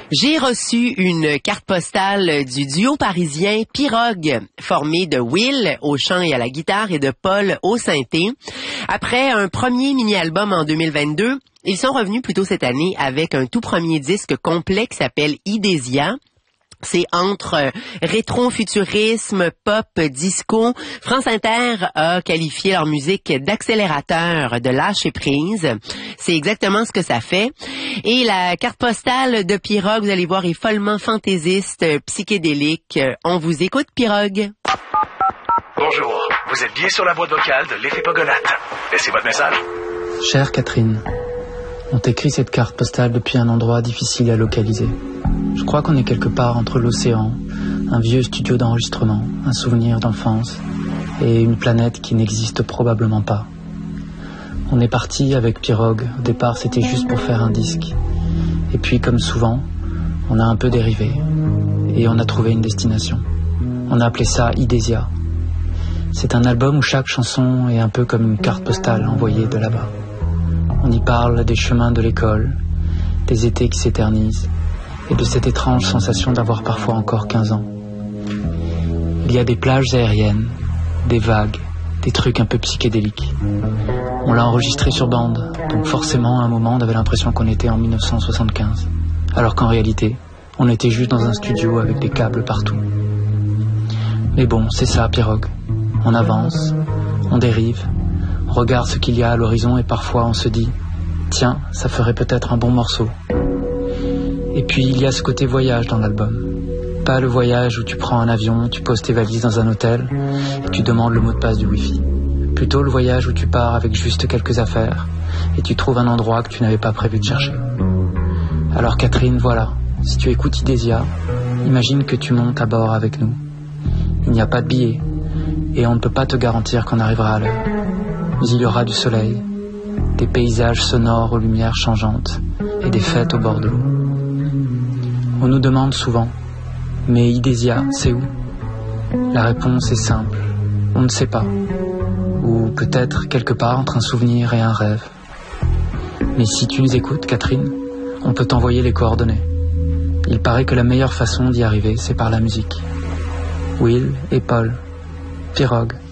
J'ai reçu une carte postale du duo parisien Pirogue, formé de Will au chant et à la guitare et de Paul au synthé. Après un premier mini-album en 2022, ils sont revenus plus tôt cette année avec un tout premier disque complet qui s'appelle Idésia. C'est entre rétro-futurisme, pop, disco. France Inter a qualifié leur musique d'accélérateur, de lâcher prise. C'est exactement ce que ça fait. Et la carte postale de Pirogue, vous allez voir, est follement fantaisiste, psychédélique. On vous écoute, Pirogue. Bonjour, vous êtes bien sur la boîte vocale de l'effet Pogonate. Laissez votre message. Chère Catherine, on t'écrit cette carte postale depuis un endroit difficile à localiser. Je crois qu'on est quelque part entre l'océan, un vieux studio d'enregistrement, un souvenir d'enfance et une planète qui n'existe probablement pas. On est parti avec Pirogue. Au départ, c'était juste pour faire un disque. Et puis, comme souvent, on a un peu dérivé et on a trouvé une destination. On a appelé ça Idésia. C'est un album où chaque chanson est un peu comme une carte postale envoyée de là-bas. On y parle des chemins de l'école, des étés qui s'éternisent, et de cette étrange sensation d'avoir parfois encore 15 ans. Il y a des plages aériennes, des vagues, des trucs un peu psychédéliques. On l'a enregistré sur bande, donc forcément à un moment on avait l'impression qu'on était en 1975, alors qu'en réalité, on était juste dans un studio avec des câbles partout. Mais bon, c'est ça, Pirogue. On avance, on dérive, on regarde ce qu'il y a à l'horizon et parfois on se dit « Tiens, ça ferait peut-être un bon morceau ». Et puis il y a ce côté voyage dans l'album. Pas le voyage où tu prends un avion, tu poses tes valises dans un hôtel et tu demandes le mot de passe du Wi-Fi. Plutôt le voyage où tu pars avec juste quelques affaires et tu trouves un endroit que tu n'avais pas prévu de chercher. Alors Catherine, voilà, si tu écoutes Idésia, imagine que tu montes à bord avec nous. Il n'y a pas de billet et on ne peut pas te garantir qu'on arrivera à l'heure. Mais il y aura du soleil, des paysages sonores aux lumières changeantes et des fêtes au bord de l'eau. On nous demande souvent, mais Idésia, c'est où? La réponse est simple, on ne sait pas. Ou peut-être quelque part entre un souvenir et un rêve. Mais si tu nous écoutes, Catherine, on peut t'envoyer les coordonnées. Il paraît que la meilleure façon d'y arriver, c'est par la musique. Will et Paul, Pirogue.